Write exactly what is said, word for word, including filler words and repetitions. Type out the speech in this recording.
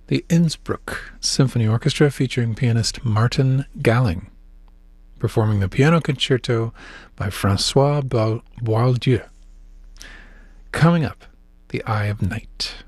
the Innsbruck Symphony Orchestra featuring pianist Martin Galling, performing the Piano Concerto by Francois Boieldieu. Coming up, The Eye of Night.